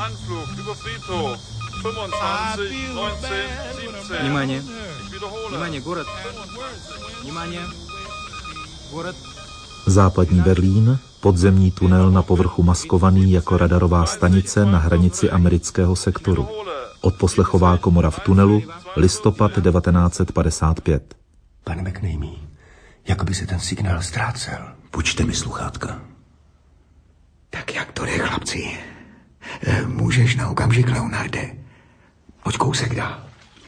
Внимание. Внимание, город. Vнимание. Город. Západní Berlín, podzemní tunel na povrchu maskovaný jako radarová stanice na hranici amerického sektoru. Odposlechová komora v tunelu, listopad 1955. Pane McNamee, jako by se ten signál ztrácel. Půjčte mi sluchátka. Tak jak to jde, chlapci? Můžeš na okamžik, Leonarde? Pojď kousek dál.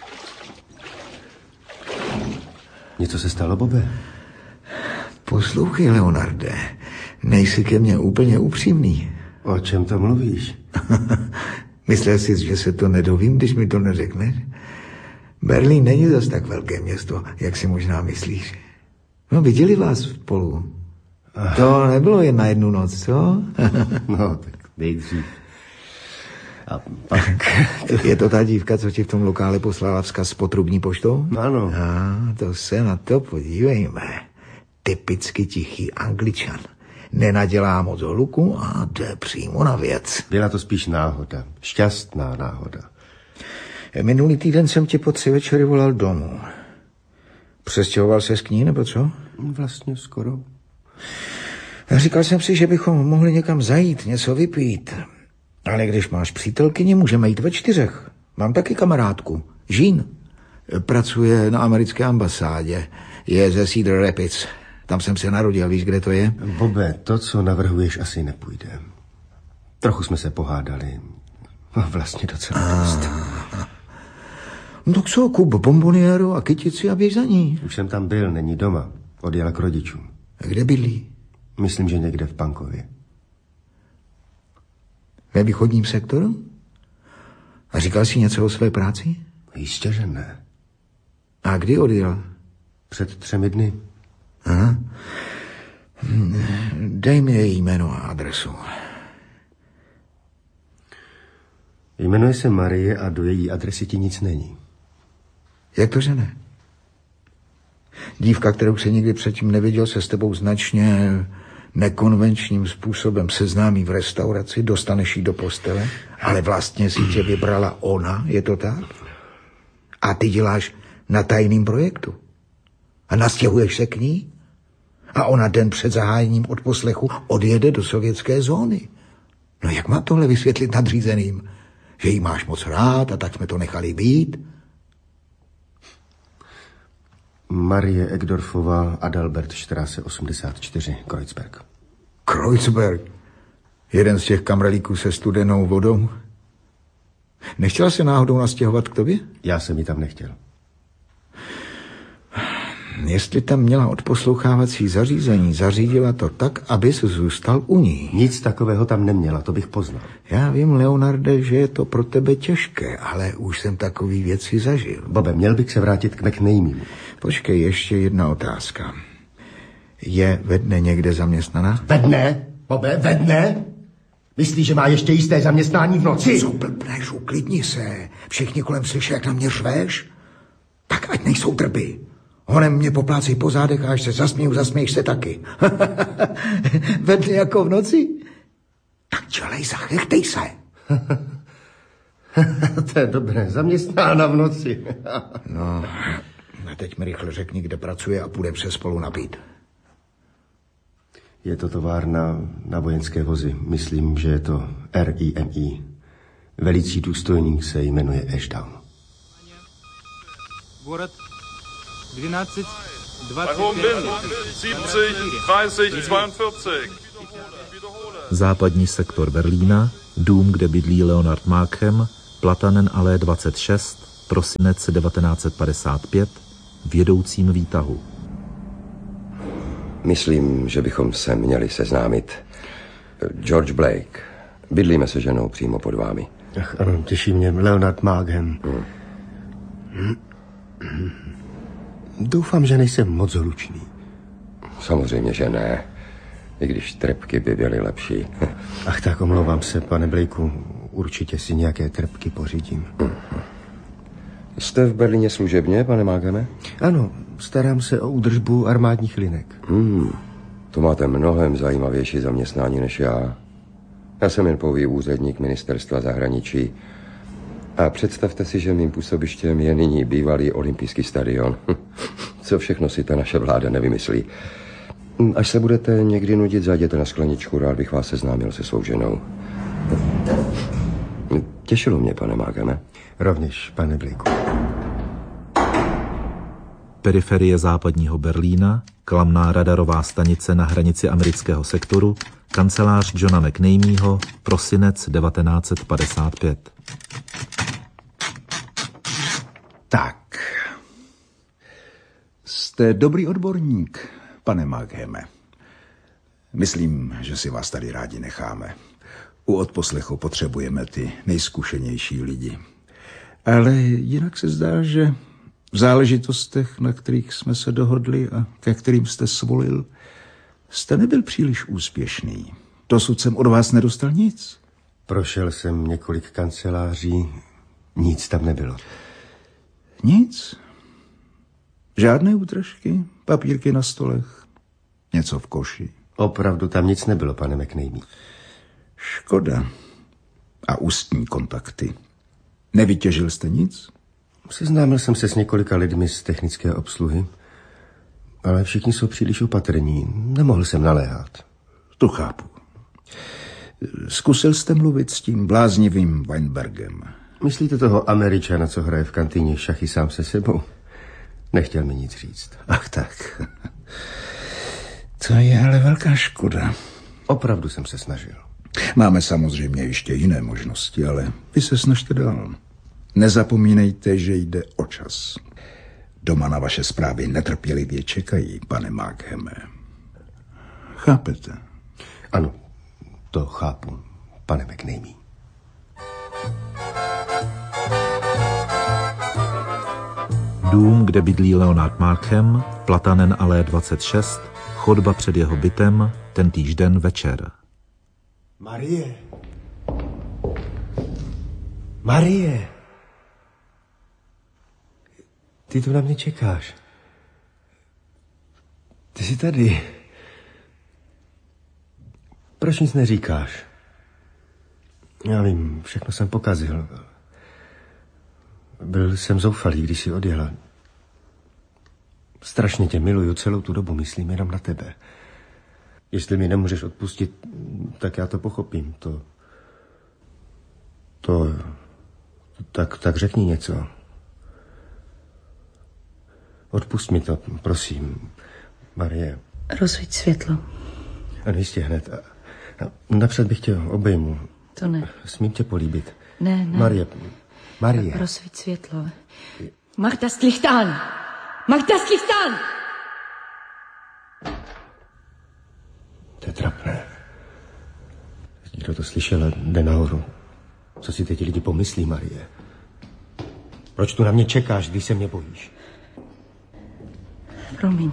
Něco se stalo, Bobe? Poslouchej, Leonarde, nejsi ke mně úplně upřímný. O čem to mluvíš? Myslel jsi, že se to nedovím, když mi to neřekneš? Berlín není zas tak velké město, jak si možná myslíš. No, viděli vás spolu. To nebylo jen na jednu noc, co? No, tak nejdřív. A pak... Je to ta dívka, co ti v tom lokále poslala vzkaz potrubní poštou? Ano. To se na to podívejme. Typicky tichý Angličan. Nenadělá moc hluku a jde přímo na věc. Byla to spíš náhoda. Šťastná náhoda. Minulý týden jsem tě po 3 večery volal domů. Přestěhoval ses k ní, nebo co? Vlastně skoro. Říkal jsem si, že bychom mohli někam zajít, něco vypít. Ale když máš přítelkyni, můžeme jít ve 4. Mám taky kamarádku. Jean. Pracuje na americké ambasádě. Je ze Cedar Rapids. Tam jsem se narodil, víš, kde to je? Bobe, to, co navrhuješ, asi nepůjde. Trochu jsme se pohádali. Vlastně docela dost. No tak co, kup bomboniéru a kytici a běž za ní. Už jsem tam byl, není doma. Odjela k rodičům. A kde bydlí? Myslím, že někde v Pankově. Ve východním sektoru? A říkal jsi něco o své práci? Jistě, že ne. A kdy odjel? Před 3 dny. Aha. Dej mi její jméno a adresu. Jmenuje se Marie a do její adresy ti nic není. Jak to, že ne? Dívka, kterou se nikdy předtím neviděl, se s tebou značně nekonvenčním způsobem seznámí v restauraci, dostaneš jí do postele, ale vlastně si tě vybrala ona, je to tak? A ty děláš na tajným projektu. A nastěhuješ se k ní? A ona den před zahájením odposlechu odjede do sovětské zóny. No jak mám tohle vysvětlit nadřízeným? Že jí máš moc rád a tak jsme to nechali být? Marie Egdorfová, Adalbert Straße 84, Kreuzberg. Kreuzberg? Jeden z těch kamrelíků se studenou vodou? Nechtěla se náhodou nastěhovat k tobě? Já jsem ji tam nechtěl. Jestli tam měla odposlouchávací zařízení, zařídila to tak, abys zůstal u ní. Nic takového tam neměla, to bych poznal. Já vím, Leonarde, že je to pro tebe těžké, ale už jsem takový věci zažil. Bobe, měl bych se vrátit k McNamemu. Počkej, ještě jedna otázka. Je ve dne někde zaměstnaná? Ve dne? Bobe, ve dne? Myslíš, že má ještě jisté zaměstnání v noci? Co blbneš, uklidni se. Všichni kolem slyší, jak na mě řveš. Tak ať nejsou drby. Honem mě poplácej po zádech a až se zasměju, zasměješ se taky. Ve dne jako v noci? Tak dělej, zachechtej se. To je dobré, zaměstnána v noci. No, a teď mi rychle řekni, kde pracuje a půjdem se spolu napít. Je to továrna na vojenské vozy. Myslím, že je to RIMI. Velicí důstojník se jmenuje Ashdown. Город 12, 25, 70, 30, 42. Západní sektor Berlína, dům, kde bydlí Leonard Markham, Platanenallee 26, prosinec 1955, v jedoucím výtahu. Myslím, že bychom se měli seznámit. George Blake. Bydlíme se ženou přímo pod vámi. Ach, ano, těší mě. Leonard Markham. Doufám, že nejsem moc hlučný. Samozřejmě, že ne. I když trepky by byly lepší. Ach tak, omlouvám se, pane Blakeu. Určitě si nějaké trepky pořídím. Jste v Berlíně služebně, pane Markhame? Ano, starám se o údržbu armádních linek. To máte mnohem zajímavější zaměstnání než já. Já jsem jen pouhý úředník ministerstva zahraničí. A představte si, že mým působištěm je nyní bývalý olympijský stadion. Co všechno si ta naše vláda nevymyslí. Až se budete někdy nudit, zajděte na skleničku, rád bych vás seznámil se svou ženou. Těšilo mě, pane Mágeme. Rovněž, pane Blakeu. Periferie západního Berlína, klamná radarová stanice na hranici amerického sektoru, kancelář Johna McNamieho, prosinec 1955. Tak. Jste dobrý odborník, pane Mágheme. Myslím, že si vás tady rádi necháme. U odposlechu potřebujeme ty nejzkušenější lidi. Ale jinak se zdá, že v záležitostech, na kterých jsme se dohodli a ke kterým jste svolil, jste nebyl příliš úspěšný. Dosud jsem od vás nedostal nic. Prošel jsem několik kanceláří, nic tam nebylo. Nic? Žádné útržky, papírky na stolech, něco v koši. Opravdu tam nic nebylo, pane McNamee. Škoda. A ústní kontakty. Nevytěžil jste nic? Seznámil jsem se s několika lidmi z technické obsluhy, ale všichni jsou příliš opatrní. Nemohl jsem naléhat. To chápu. Zkusil jste mluvit s tím bláznivým Weinbergem? Myslíte toho Američana, co hraje v kantýně šachy sám se sebou? Nechtěl mi nic říct. Ach tak. To je ale velká škoda. Opravdu jsem se snažil. Máme samozřejmě ještě jiné možnosti, ale vy se snažte dál. Nezapomínejte, že jde o čas. Doma na vaše zprávy netrpělivě čekají, pane Mágheme. Chápete? Ano, to chápu, pane McNamee. Dům, kde bydlí Leonard Markham, Platanen Alé 26, chodba před jeho bytem, tentýž den večer. Marie! Marie! Ty tu na mě čekáš. Ty jsi tady. Proč nic neříkáš? Já vím, všechno jsem pokazil. Byl jsem zoufalý, když jsi odjela. Strašně tě miluju, celou tu dobu myslím jenom na tebe. Jestli mi nemůžeš odpustit, tak já to pochopím. Tak řekni něco. Odpust mi to, prosím, Marie. Rozsvíť světlo. Ano, jistě hned. A napřed bych tě obejmu. To ne. Smím tě políbit. Ne. Marie. Rozsvíť světlo. Mach das Licht an! Mach das Licht an! To je trapné. Kdo to slyšel, jde nahoru. Co si teď lidi pomyslí, Marie? Proč tu na mě čekáš, když se mě bojíš? Promiň.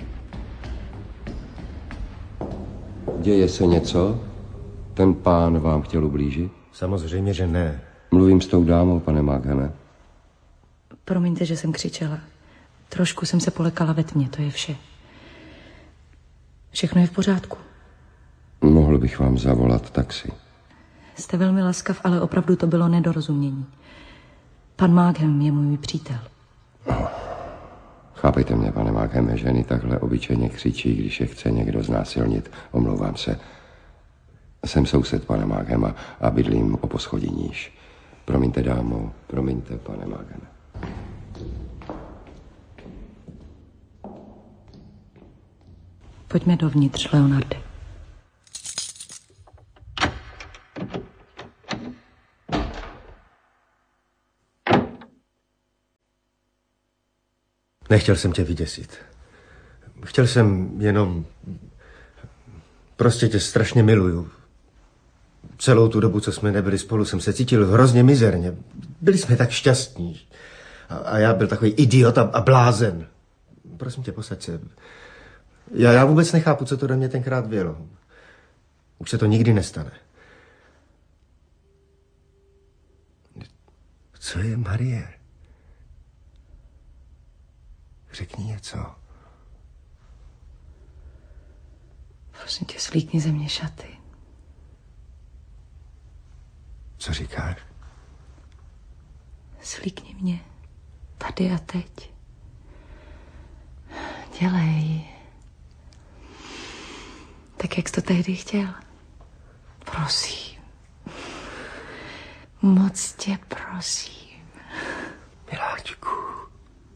Děje se něco? Ten pán vám chtěl ublížit? Samozřejmě, že ne. Mluvím s tou dámou, pane Mágheme. Promiňte, že jsem křičela. Trošku jsem se polekala ve tmě, to je vše. Všechno je v pořádku. Mohl bych vám zavolat taxi. Jste velmi laskav, ale opravdu to bylo nedorozumění. Pan Mághem je můj přítel. Chápejte mě, pane Mágheme, ženy takhle obyčejně křičí, když je chce někdo znásilnit. Omlouvám se. Jsem soused pana Mághema a bydlím o poschodí níž. Promiňte, dámo, promiňte, pane Mágheme. Pojďme dovnitř, Leonarde. Nechtěl jsem tě vyděsit. Chtěl jsem jenom... Prostě tě strašně miluju. Celou tu dobu, co jsme nebyli spolu, jsem se cítil hrozně mizerně. Byli jsme tak šťastní. A já byl takový idiot a blázen. Prosím tě, posaď se. Já vůbec nechápu, co to do mě tenkrát vělo. Už se to nikdy nestane. Co je, Marie? Řekni něco. Prosím tě, slíkni ze mě šaty. co říkáš? Slíkni mě. Tady a teď. Dělej. Tak, jak jsi to tehdy chtěl. Prosím. Moc tě prosím. Miláčku.